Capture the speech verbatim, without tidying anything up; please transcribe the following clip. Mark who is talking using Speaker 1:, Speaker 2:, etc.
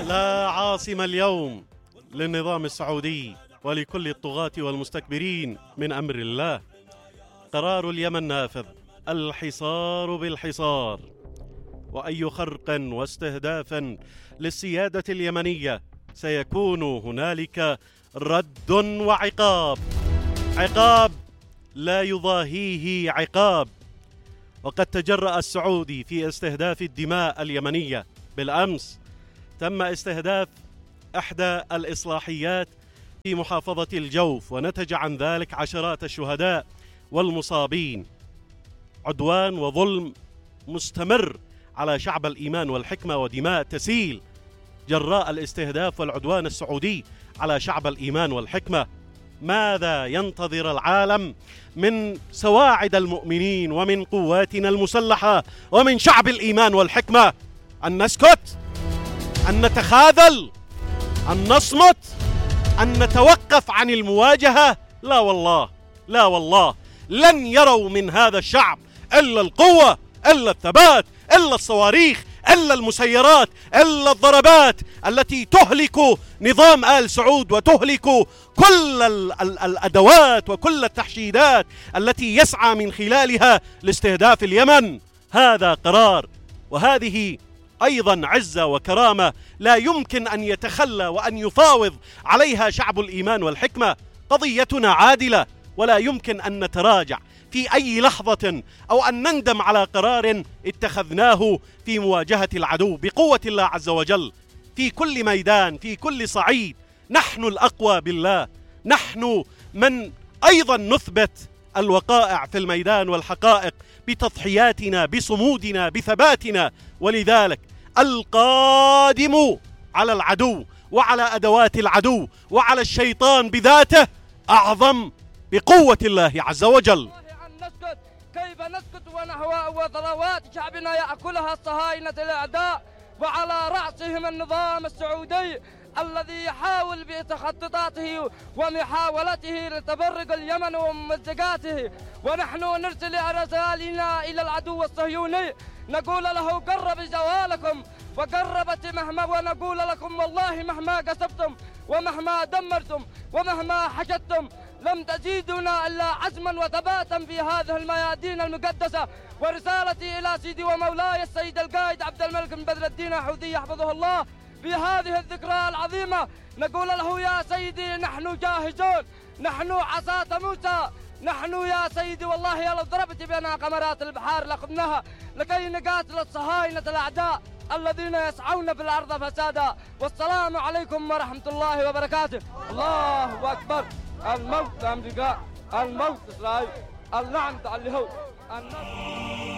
Speaker 1: لا عاصم اليوم للنظام السعودي ولكل الطغاة والمستكبرين من أمر الله. قرار اليمن نافذ، الحصار بالحصار، وأي خرق واستهداف للسيادة اليمنية سيكون هنالك رد وعقاب، عقاب لا يضاهيه عقاب. وقد تجرأ السعودي في استهداف الدماء اليمنية. بالأمس تم استهداف إحدى الإصلاحيات في محافظة الجوف، ونتج عن ذلك عشرات الشهداء والمصابين. عدوان وظلم مستمر على شعب الإيمان والحكمة، ودماء تسيل جراء الاستهداف والعدوان السعودي على شعب الإيمان والحكمة. ماذا ينتظر العالم من سواعد المؤمنين ومن قواتنا المسلحة ومن شعب الإيمان والحكمة؟ أن نسكت؟ أن نتخاذل؟ أن نصمت؟ أن نتوقف عن المواجهة؟ لا والله، لا والله، لن يروا من هذا الشعب إلا القوة، إلا الثبات، إلا الصواريخ، إلا المسيرات، إلا الضربات التي تهلك نظام آل سعود وتهلك كل الأدوات وكل التحشيدات التي يسعى من خلالها لاستهداف اليمن. هذا قرار، وهذه أيضا عزة وكرامة لا يمكن أن يتخلى وأن يفاوض عليها شعب الإيمان والحكمة. قضيتنا عادلة، ولا يمكن أن نتراجع في أي لحظة أو أن نندم على قرار اتخذناه في مواجهة العدو بقوة الله عز وجل. في كل ميدان، في كل صعيد، نحن الأقوى بالله، نحن من أيضا نثبت الوقائع في الميدان والحقائق بتضحياتنا، بصمودنا، بثباتنا. ولذلك القادم على العدو وعلى أدوات العدو وعلى الشيطان بذاته أعظم بقوة الله عز وجل.
Speaker 2: نسكت، كيف نسكت ونحو وثروات شعبنا يأكلها الصهاينة الأعداء، وعلى رأسهم النظام السعودي الذي يحاول بتخطيطاته ومحاولته لتفرق اليمن وممزقاته. ونحن نرسل رسائلنا إلى العدو الصهيوني نقول له قرب زوالكم وقربت مهما، ونقول لكم والله مهما قصفتم ومهما دمرتم ومهما حشدتم لم تزيدنا إلا عزما وثباتا في هذه الميادين المقدسة. ورسالتي إلى سيدي ومولاي السيد القائد عبد الملك بن بدر الدين حوثي يحفظه الله في هذه الذكرى العظيمة، نقول له يا سيدي نحن جاهزون، نحن عصاة موسى، نحن يا سيدي والله لو ضربت بنا قمرات البحار لأخذناها لكي نقاتل الصهاينة الأعداء الذين يسعون في الأرض فسادا. والسلام عليكم ورحمة الله وبركاته. الله أكبر. الموت لأمريكا، الموت إسرائيل، اللعنة على اليهود.